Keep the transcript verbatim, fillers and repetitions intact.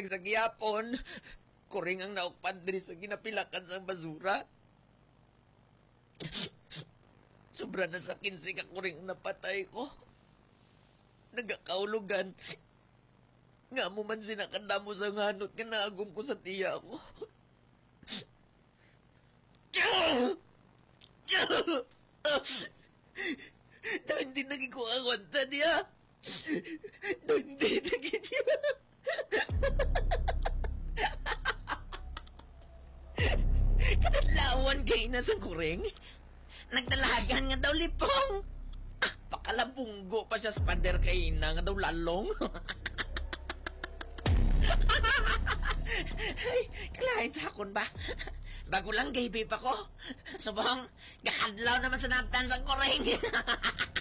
Kag sa gihapon, kuring ang naukpan diri sa ginapilakan sa basura. Sobra na sa kinsi ka kuring napatay ko. Nagakaulugan. Nga mo man sinakanda mo sa nganot nga naagom ko sa tiya ko. Daw hindi naging ko awanta niya. Daw hindi naging niya. Kanadlawan kay na sa kuring. Nagdalagan nga daw lipong. Ah, pakalabunggo pa siya sa pader kay ina nga daw lalong. Ay, kalahin sa akon ba? Bago lang gay babe ako. Subong, gakadlaw naman sa nabtan sa kuring.